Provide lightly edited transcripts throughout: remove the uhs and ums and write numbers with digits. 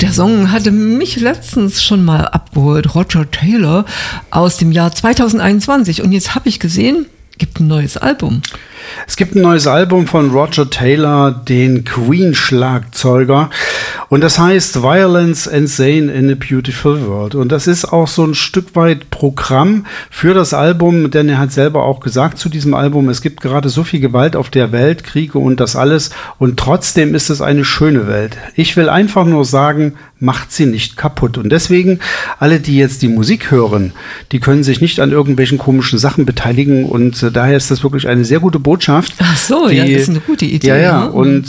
Der Song hatte mich letztens schon mal abgeholt. Roger Taylor aus dem Jahr 2021. Und jetzt habe ich gesehen, gibt ein neues Album. Es gibt ein neues Album von Roger Taylor, den Queen-Schlagzeuger. Und das heißt Violence Insane in a Beautiful World. Und das ist auch so ein Stück weit Programm für das Album, denn er hat selber auch gesagt zu diesem Album, es gibt gerade so viel Gewalt auf der Welt, Kriege und das alles. Und trotzdem ist es eine schöne Welt. Ich will einfach nur sagen, macht sie nicht kaputt. Und deswegen, alle, die jetzt die Musik hören, die können sich nicht an irgendwelchen komischen Sachen beteiligen. Und daher ist das wirklich eine sehr gute Botschaft. Ach so, ja, das ist eine gute Idee. Ja, ja. Und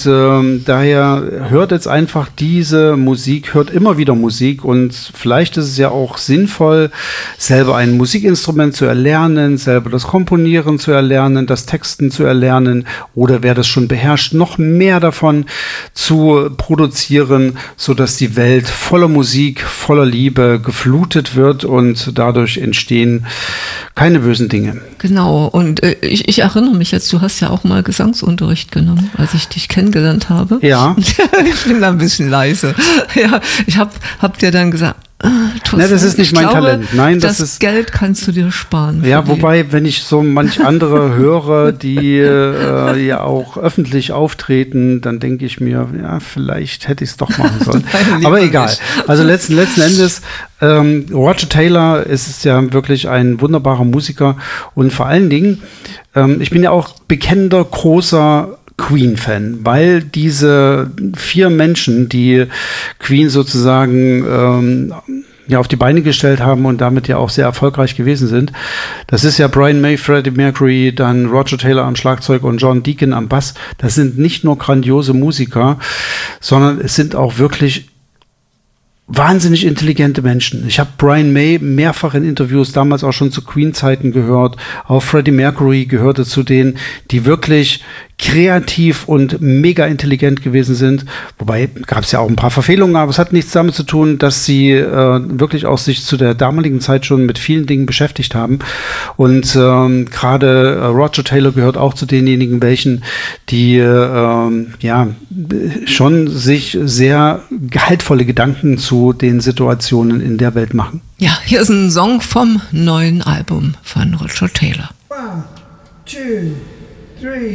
daher hört jetzt einfach diese Musik, hört immer wieder Musik. Und vielleicht ist es ja auch sinnvoll, selber ein Musikinstrument zu erlernen, selber das Komponieren zu erlernen, das Texten zu erlernen oder wer das schon beherrscht, noch mehr davon zu produzieren, sodass die Welt voller Musik, voller Liebe geflutet wird und dadurch entstehen keine bösen Dinge. Genau, und ich erinnere mich jetzt, du hast ja auch mal Gesangsunterricht genommen, als ich dich kennengelernt habe. Ja. Ich bin da ein bisschen leise. Ja, ich hab dir dann gesagt, ne, das ist nicht mein Talent. Nein, das ist Geld kannst du dir sparen. Ja, wobei, wenn ich so manch andere höre, die ja auch öffentlich auftreten, dann denke ich mir, ja, vielleicht hätte ich es doch machen sollen. Aber egal. Also letzten Endes, Roger Taylor ist ja wirklich ein wunderbarer Musiker und vor allen Dingen, ich bin ja auch bekennender, großer Queen-Fan, weil diese 4 Menschen, die Queen sozusagen ja auf die Beine gestellt haben und damit ja auch sehr erfolgreich gewesen sind. Das ist ja Brian May, Freddie Mercury, dann Roger Taylor am Schlagzeug und John Deacon am Bass. Das sind nicht nur grandiose Musiker, sondern es sind auch wirklich wahnsinnig intelligente Menschen. Ich habe Brian May mehrfach in Interviews, damals auch schon zu Queen-Zeiten gehört. Auch Freddie Mercury gehörte zu denen, die wirklich kreativ und mega intelligent gewesen sind. Wobei gab es ja auch ein paar Verfehlungen, aber es hat nichts damit zu tun, dass sie wirklich auch sich zu der damaligen Zeit schon mit vielen Dingen beschäftigt haben. Und gerade Roger Taylor gehört auch zu denjenigen, welchen, die ja schon sich sehr gehaltvolle Gedanken zu den Situationen in der Welt machen. Ja, hier ist ein Song vom neuen Album von Roger Taylor. 1, 2, 3